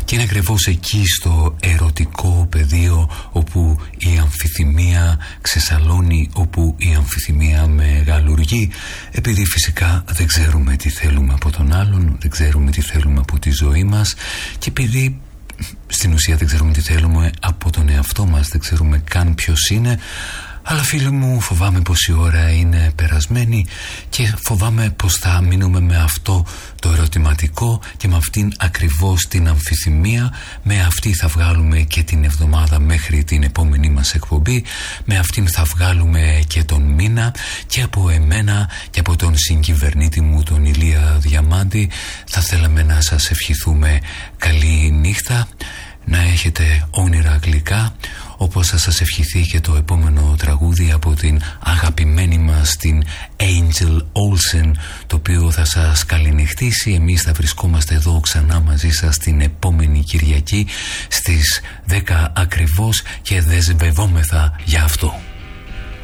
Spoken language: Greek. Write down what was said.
Και είναι ακριβώς εκεί στο ερωτικό πεδίο όπου η αμφιθυμία ξεσαλώνει, όπου η αμφιθυμία μεγαλουργεί, επειδή φυσικά δεν ξέρουμε τι θέλουμε από τον άλλον, δεν ξέρουμε τι θέλουμε από τη ζωή μας και επειδή στην ουσία δεν ξέρουμε τι θέλουμε από τον εαυτό μας, δεν ξέρουμε καν ποιος είναι. Αλλά φίλοι μου, φοβάμαι πως η ώρα είναι περασμένη και φοβάμαι πως θα μείνουμε με αυτό το ερωτηματικό και με αυτήν ακριβώς την αμφιθυμία. Με αυτή θα βγάλουμε και την εβδομάδα μέχρι την επόμενη μας εκπομπή. Με αυτήν θα βγάλουμε και τον μήνα. Και από εμένα και από τον συγκυβερνήτη μου, τον Ηλία Διαμάντη, θα θέλαμε να σας ευχηθούμε καλή νύχτα, να έχετε όνειρα γλυκά, όπως θα σας ευχηθεί και το επόμενο τραγούδι από την αγαπημένη μας την Angel Olsen, το οποίο θα σας καληνυχτήσει. Εμείς θα βρισκόμαστε εδώ ξανά μαζί σας την επόμενη Κυριακή στις 10 ακριβώς και δεσμευόμεθα για αυτό.